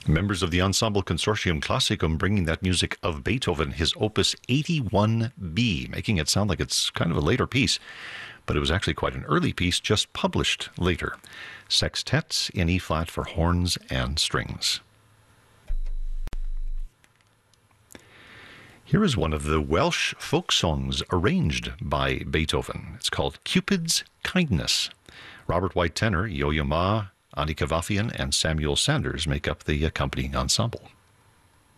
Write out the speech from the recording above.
Members of the Ensemble Consortium Classicum bringing that music of Beethoven, his Opus 81B, making it sound like it's kind of a later piece, but it was actually quite an early piece, just published later. Sextets in E-flat for horns and strings. Here is one of the Welsh folk songs arranged by Beethoven. It's called Cupid's Kindness. Robert White tenor, Yo-Yo Ma, Ani Kavafian, and Samuel Sanders make up the accompanying ensemble.